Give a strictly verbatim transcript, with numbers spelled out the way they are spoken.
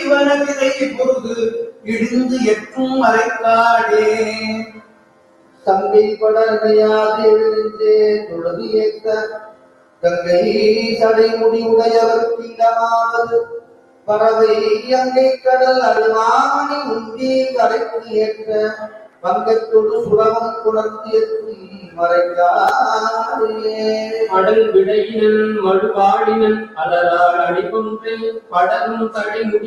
வனவிதை பொருது இடிந்து எற்றும் மறைக்காடே தங்கை படனையாது எழுந்தே தொழுது ஏற்க கங்கை சடைமுடி உடையவர் தீண்டமாவது பறவை அங்கை கடல் அழுவாமணி உண்டி கரைக்கு ஏற்ற பங்கத்தோடு சுரவம் குணர்த்தி மறைக்காடே அடல் விடையினன் மழுவாடினன் அலரால் அடிபொன்றை படரும் தடைமுடி